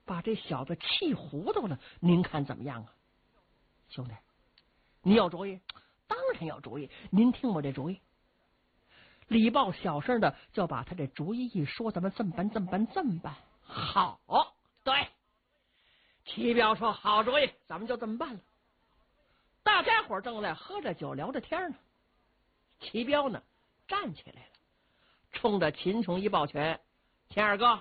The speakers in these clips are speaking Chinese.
把这小子气糊涂了，您看怎么样啊？兄弟，你有主意？当然有主意，您听我这主意。李豹小声的就把他这主意一说，咱们这么办。好，对。齐彪说好主意，咱们就这么办了。大家伙正在喝着酒聊着天呢，齐彪呢站起来了，冲着秦琼一抱拳：“秦二哥，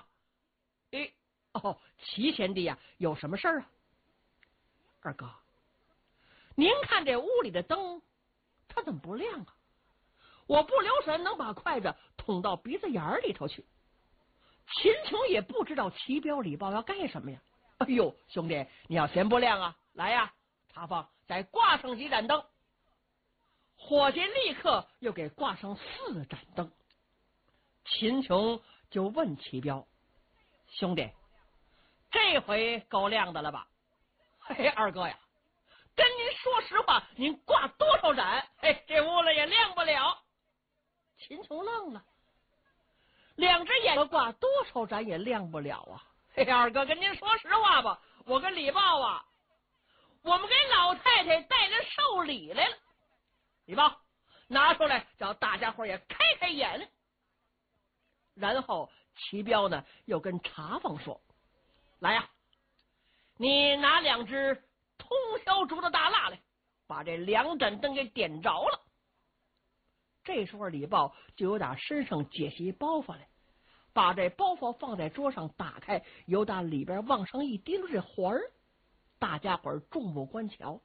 齐贤弟呀，有什么事儿啊？”二哥，您看这屋里的灯，它怎么不亮啊？我不留神能把筷子捅到鼻子眼里头去。秦琼也不知道齐彪李豹要干什么呀。哎呦，兄弟，你要嫌不亮啊，来呀，茶坊再挂上几盏灯。伙计立刻又给挂上4盏灯。秦琼就问齐彪：“兄弟，这回够亮的了吧？”“嘿，二哥呀，跟您说实话，您挂多少盏，这屋里也亮不了。”秦琼愣了，2只眼挂多少盏也亮不了啊！二哥，跟您说实话吧，我跟李豹啊，我们给老太太带着寿礼来了。李豹，拿出来，叫大家伙也开开眼。然后齐彪呢又跟茶坊说：“来呀，你拿2只通宵烛的大蜡来，把这2盏灯给点着了。”这时候李豹就由打身上解下一包袱来，把这包袱放在桌上，打开，由打里边往上一滴溜这环儿，大家伙众目观瞧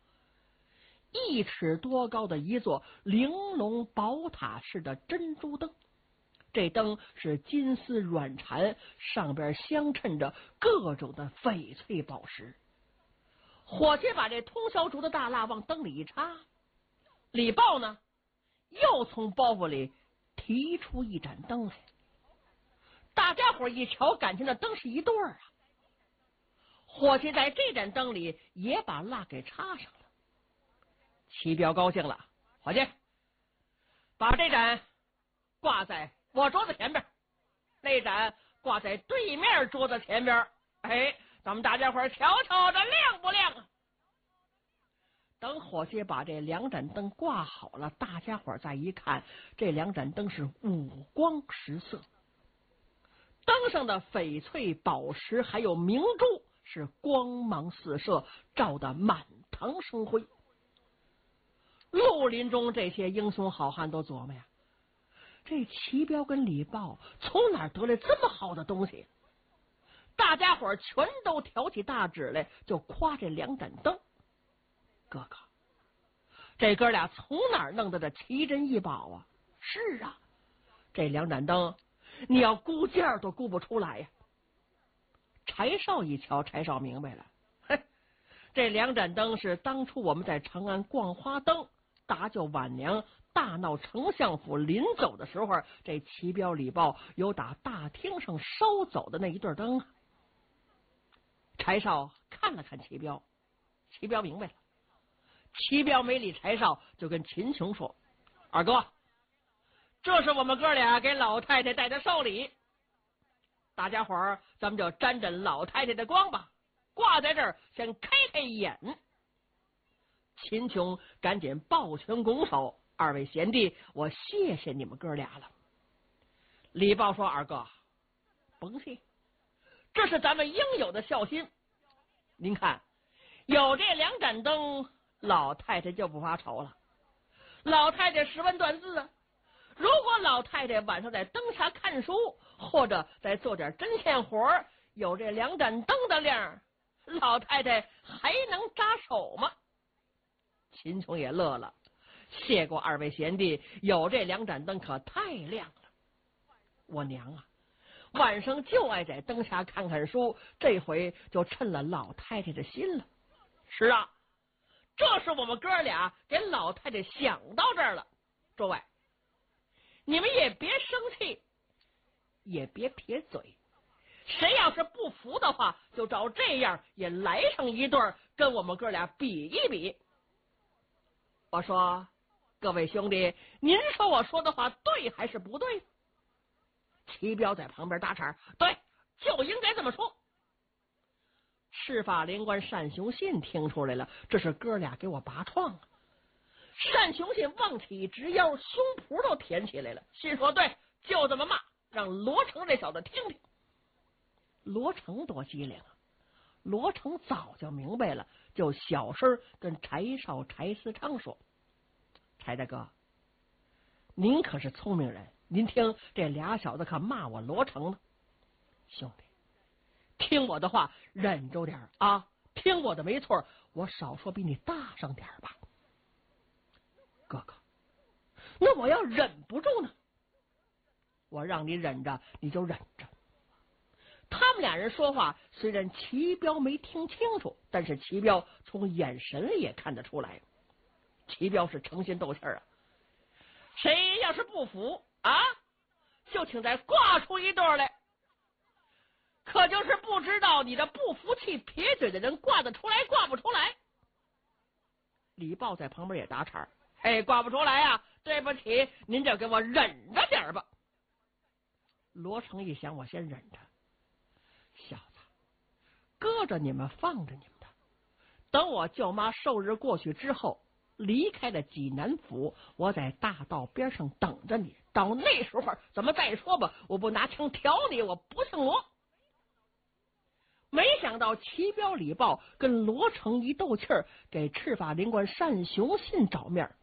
，1尺多高的一座玲珑宝塔式的珍珠灯。这灯是金丝软缠，上边镶衬着各种的翡翠宝石。伙计把这通宵烛的大蜡往灯里一插，李豹呢又从包袱里提出1盏灯来。大家伙一瞧，感情那灯是一对儿啊。伙计在这盏灯里也把蜡给插上了。齐彪高兴了：“伙计，把这盏挂在我桌子前边，那盏挂在对面桌子前边，咱们大家伙瞧瞧这亮不亮啊？”等伙计把这2盏灯挂好了，大家伙再一看，这2盏灯是五光十色，灯上的翡翠宝石还有明珠是光芒四射，照得满堂生辉。绿林中这些英雄好汉都琢磨呀，这齐彪跟李豹从哪儿得来这么好的东西？大家伙全都挑起大指来，就夸这2盏灯。哥哥，这哥俩从哪儿弄的这奇珍异宝啊？是啊，这2盏灯你要估价都估不出来呀。柴少一瞧，柴少明白了，这2盏灯是当初我们在长安逛花灯，搭救晚娘大闹丞相府临走的时候，这齐彪李豹有打大厅上收走的那一对灯啊。柴少看了看齐彪，齐彪明白了。齐彪没理柴少，就跟秦琼说：“二哥，这是我们哥俩给老太太带的寿礼，大家伙儿咱们就沾沾老太太的光吧，挂在这儿先开开眼。”秦琼赶紧抱拳拱手：“2位贤弟，我谢谢你们哥俩了。”李豹说：“二哥，甭谢，这是咱们应有的孝心。您看，有这2盏灯，老太太就不发愁了。老太太识文断字啊，如果老太太晚上在灯下看书，或者再做点针线活，有这2盏灯的亮，老太太还能扎手吗？”秦琼也乐了：“谢过2位贤弟，有这2盏灯可太亮了。我娘啊，晚上就爱在灯下看看书，这回就趁了老太太的心了。是啊，这是我们哥俩给老太太想到这儿了。诸位，你们也别生气，也别撇嘴，谁要是不服的话，就照这样也来上一对，跟我们哥俩比一比。”我说：“各位兄弟，您说我说的话对还是不对？”齐彪在旁边搭茬：“对，就应该这么说。” 赤发灵官单雄信听出来了，这是哥俩给我拔创啊！单雄信往起一直腰，胸脯都挺起来了，心说对，就这么骂，让罗成这小子听听。罗成多机灵啊！罗成早就明白了，就小声跟柴少柴思昌说：“柴大哥，您可是聪明人，您听这俩小子可骂我罗成呢。兄弟，听我的话，忍着点啊！听我的没错，我少说比你大声点吧。哥哥，那我要忍不住呢？我让你忍着，你就忍着。”他们俩人说话，虽然齐彪没听清楚，但是齐彪从眼神里也看得出来，齐彪是诚心斗气啊！谁要是不服啊，就请再挂出一对来。可就是不知道你这不服气撇嘴的人挂得出来挂不出来。李豹在旁边也打岔：“哎，挂不出来啊，对不起，您就给我忍着点吧。”罗成一想，我先忍着。小子，搁着你们放着你们的，等我舅妈寿日过去之后，离开了济南府，我在大道边上等着你。到那时候怎么再说吧，我不拿枪挑你，我不姓罗。没想到齐彪李豹跟罗成一斗气儿，给赤发灵官单雄信找面。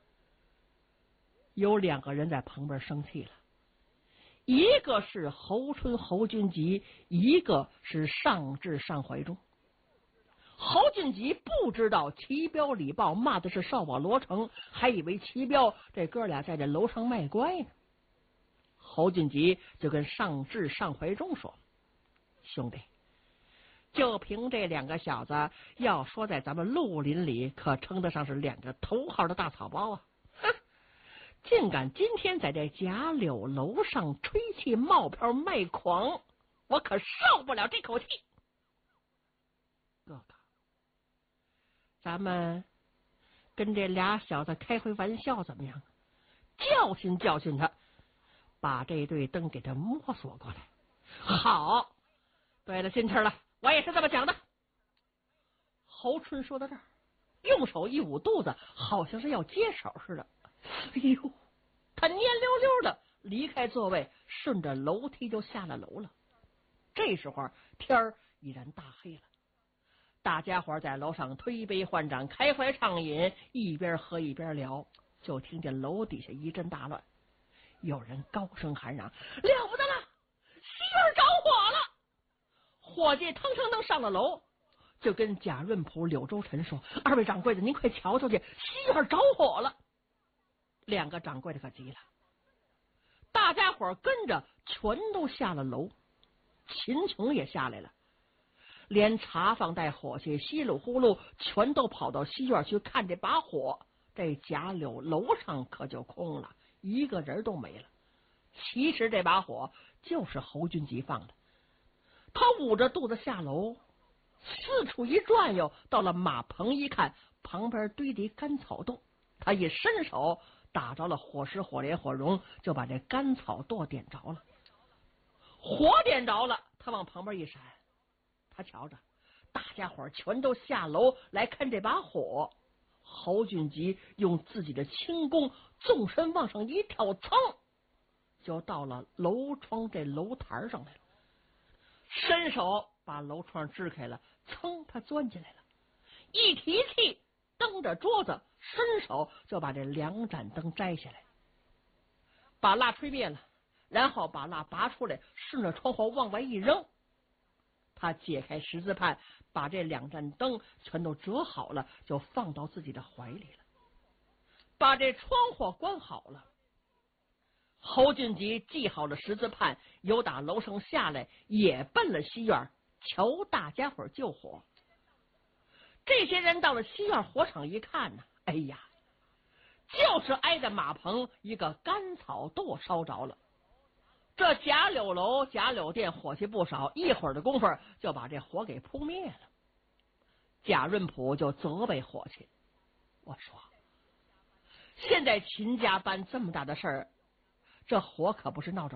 有两个人在旁边生气了，一个是侯春侯俊吉，一个是尚志尚怀忠。侯俊吉不知道齐彪李豹骂的是少保罗成，还以为齐彪这哥俩在这楼上卖乖呢。侯俊吉就跟尚志尚怀忠说：“兄弟，就凭这两个小子，要说在咱们绿林里，可称得上是两个头号的大草包啊！哼，竟敢今天在这贾柳楼上吹气冒飘卖狂，我可受不了这口气。哥哥，咱们跟这俩小子开回玩笑怎么样？教训教训他，把这对灯给他摸索过来。好，对了，心气了，我也是这么想的。”侯春说到这儿，用手一捂肚子，好像是要接手似的。哎呦，他蔫溜溜的离开座位，顺着楼梯就下了楼了。这时候天儿已然大黑了，大家伙在楼上推杯换盏，开怀畅饮，一边喝一边聊。就听见楼底下一阵大乱，有人高声喊嚷：“了不得了，西院着火了！”伙计腾腾腾上了楼，就跟贾润甫、柳周臣说：“二位掌柜的，您快瞧瞧去，西院着火了！”两个掌柜的可急了，大家伙跟着全都下了楼，秦琼也下来了，连茶坊带伙计稀里呼噜全都跑到西院去看这把火。这贾柳楼上可就空了，一个人都没了。其实这把火就是侯俊吉放的。他捂着肚子下楼，四处一转悠，到了马棚一看，旁边堆着干草垛，他一伸手打着了火石、火镰、火绒，就把这干草垛点着了。火点着了，他往旁边一闪，他瞧着大家伙全都下楼来看这把火。侯俊吉用自己的轻功纵身往上一跳，噌就到了楼窗这楼台上来了，伸手把楼窗支开了，噌他钻进来了，一提气蹬着桌子，伸手就把这两盏灯摘下来，把蜡吹灭了，然后把蜡拔出来，顺着窗户往外一扔。他解开十字畔，把这两盏灯全都折好了，就放到自己的怀里了，把这窗户关好了。侯俊吉系好了十字畔，由打楼上下来，也奔了西院，求大家伙救火。这些人到了西院火场一看呢，哎呀，就是挨着马棚一个干草垛烧着了。这贾柳楼、贾柳店火气不少，一会儿的功夫就把这火给扑灭了。贾润甫就责备伙计：“我说，现在秦家办这么大的事儿，这火可不是闹着